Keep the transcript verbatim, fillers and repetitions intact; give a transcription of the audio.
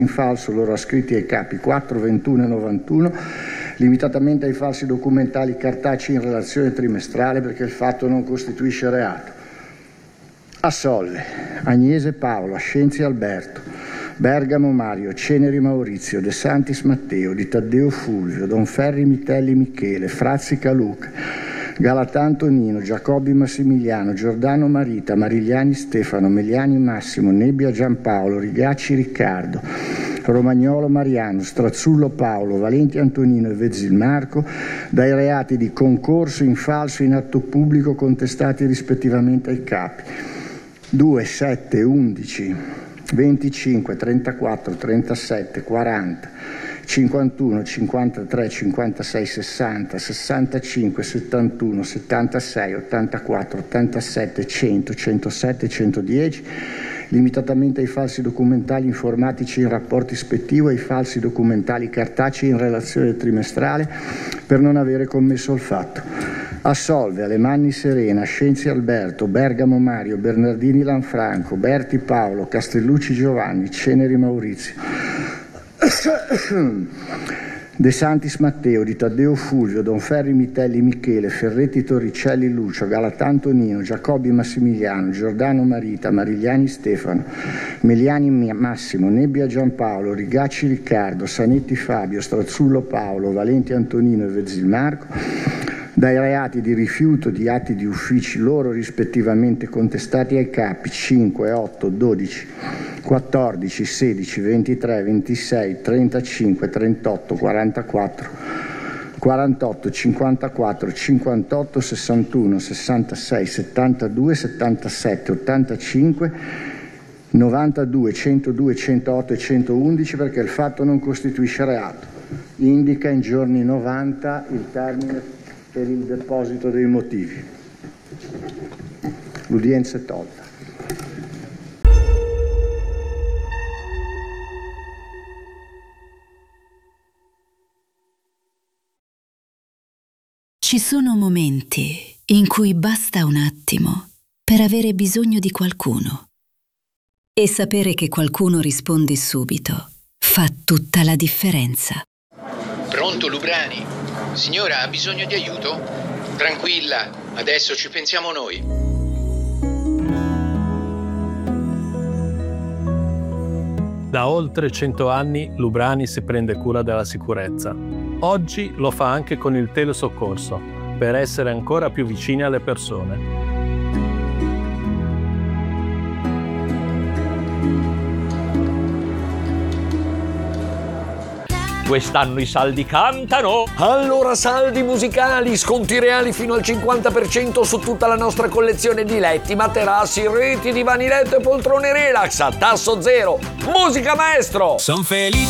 in falso loro ascritti ai capi quattro, ventuno e novantuno, limitatamente ai falsi documentali cartacei in relazione trimestrale, perché il fatto non costituisce reato. Assolve Agnese Paolo, Ascenzi Alberto, Bergamo Mario, Ceneri Maurizio, De Santis Matteo, Di Taddeo Fulvio, Donferri Mitelli Michele, Frazzica Luca, Galatà Antonino, Giacobbi Massimiliano, Giordano Marita, Marigliani Stefano, Meliani Massimo, Nebbia Giampaolo, Rigacci Riccardo, Romagnolo Mariano, Strazzullo Paolo, Valenti Antonino e Vezzil Marco, dai reati di concorso in falso in atto pubblico contestati rispettivamente ai capi due, sette, undici, venticinque, trentaquattro, trentasette, quaranta, cinquantuno, cinquantatré, cinquantasei, sessanta, sessantacinque, settantuno, settantasei, ottantaquattro, ottantasette, cento, centosette, centodieci, limitatamente ai falsi documentali informatici in rapporto ispettivo e ai falsi documentali cartacei in relazione trimestrale per non avere commesso il fatto. Assolve Alemanni Serena, Scienzi Alberto, Bergamo Mario, Bernardini Lanfranco, Berti Paolo, Castellucci Giovanni, Ceneri Maurizio, De Santis Matteo, Di Taddeo Fulvio, Donferri Mitelli Michele, Ferretti Torricelli Lucio, Galatà Antonino, Giacobbi Massimiliano, Giordano Marita, Marigliani Stefano, Meliani Massimo, Nebbia Giampaolo, Rigacci Riccardo, Sanetti Fabio, Strazzullo Paolo, Valenti Antonino e Vezzil Marco, dai reati di rifiuto di atti di uffici loro rispettivamente contestati ai capi cinque, otto, dodici, quattordici, sedici, ventitré, ventisei, trentacinque, trentotto, quarantaquattro, quarantotto, cinquantaquattro, cinquantotto, sessantuno, sessantasei, settantadue, settantasette, ottantacinque, novantadue, centodue, centootto e centoundici, perché il fatto non costituisce reato. Indica in giorni novanta il termine per il deposito dei motivi. L'udienza è tolta. Ci sono momenti in cui basta un attimo per avere bisogno di qualcuno. E sapere che qualcuno risponde subito fa tutta la differenza. Pronto, Lubrani? Signora, ha bisogno di aiuto? Tranquilla, adesso ci pensiamo noi. Da oltre cento anni Lubrani si prende cura della sicurezza. Oggi lo fa anche con il telesoccorso, per essere ancora più vicini alle persone. Quest'anno i saldi cantano! Allora saldi musicali, sconti reali fino al cinquanta per cento su tutta la nostra collezione di letti, materassi, reti, divani letto e poltrone relax a tasso zero. Musica maestro! Son felice